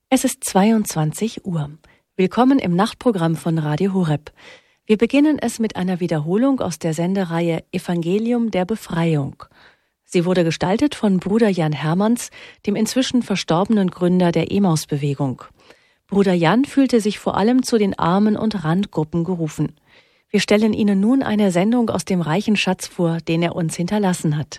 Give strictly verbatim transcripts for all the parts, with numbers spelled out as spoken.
Es ist zweiundzwanzig Uhr. Willkommen im Nachtprogramm von Radio Horeb. Wir beginnen es mit einer Wiederholung aus der Sendereihe Evangelium der Befreiung. Sie wurde gestaltet von Bruder Jan Hermanns, dem inzwischen verstorbenen Gründer der Emmaus-Bewegung. Bruder Jan fühlte sich vor allem zu den Armen und Randgruppen gerufen. Wir stellen Ihnen nun eine Sendung aus dem reichen Schatz vor, den er uns hinterlassen hat.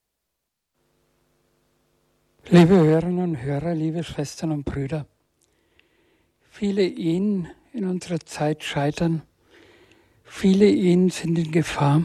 Liebe Hörerinnen und Hörer, liebe Schwestern und Brüder, viele Ehen in unserer Zeit scheitern, viele Ehen sind in Gefahr.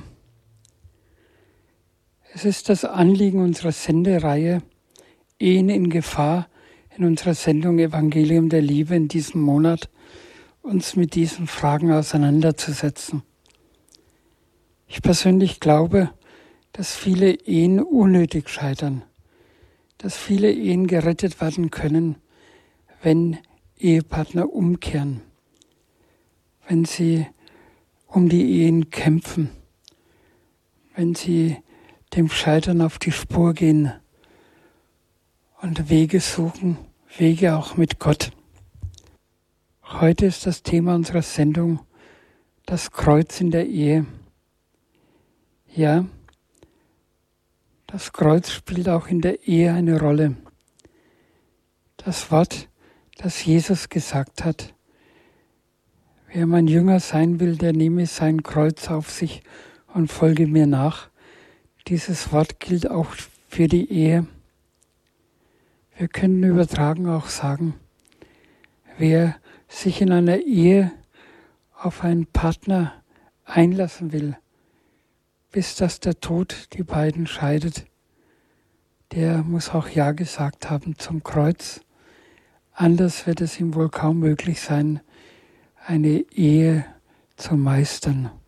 Es ist das Anliegen unserer Sendereihe Ehen in Gefahr in unserer Sendung Evangelium der Liebe in diesem Monat, uns mit diesen Fragen auseinanderzusetzen. Ich persönlich glaube, dass viele Ehen unnötig scheitern, dass viele Ehen gerettet werden können, wenn Ehepartner umkehren, wenn sie um die Ehen kämpfen, wenn sie dem Scheitern auf die Spur gehen und Wege suchen, Wege auch mit Gott. Heute ist das Thema unserer Sendung das Kreuz in der Ehe. Ja, das Kreuz spielt auch in der Ehe eine Rolle. Das Wort, das Jesus gesagt hat, wer mein Jünger sein will, der nehme sein Kreuz auf sich und folge mir nach. Dieses Wort gilt auch für die Ehe. Wir können übertragen auch sagen, wer sich in einer Ehe auf einen Partner einlassen will, bis dass der Tod die beiden scheidet, der muss auch Ja gesagt haben zum Kreuz. Anders wird es ihm wohl kaum möglich sein, eine Ehe zu meistern.